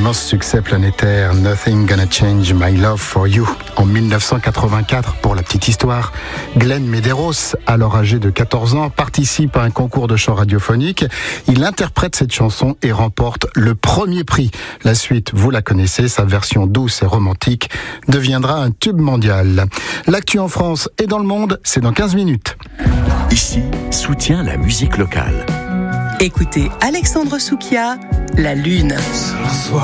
immense succès planétaire Nothing Gonna Change My Love For You en 1984. Pour la petite histoire, Glenn Medeiros, alors âgé de 14 ans, participe à un concours de chant radiophonique. Il interprète cette chanson et remporte le premier prix. La suite, vous la connaissez, sa version douce et romantique deviendra un tube mondial. L'actu en France et dans le monde, c'est dans 15 minutes. Ici, soutient la musique locale. Écoutez Alexandre Soukia, La Lune.